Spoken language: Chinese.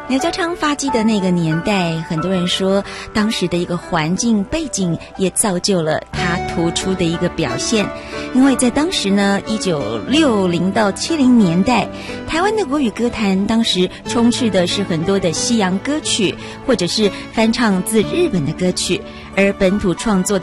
刘家昌发迹的那个年代，很多人说当时的一个环境背景也造就了他突出的一个表现。因为在当时呢，1960到70年代，台湾的国语歌坛当时充斥的是很多的西洋歌曲，或者是翻唱自日本的歌曲，而本土创作